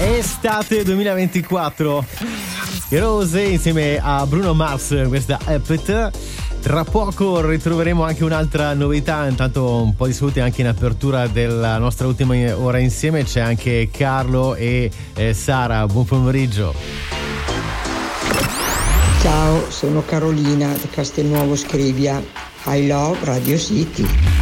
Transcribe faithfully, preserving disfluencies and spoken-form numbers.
Estate duemilaventiquattro, Rose insieme a Bruno Mars, questa Epit. Tra poco ritroveremo anche un'altra novità, intanto un po' di saluti anche in apertura della nostra ultima ora insieme. C'è anche Carlo e eh, Sara, buon pomeriggio. Ciao, sono Carolina da Castelnuovo Scrivia. I love Radio City.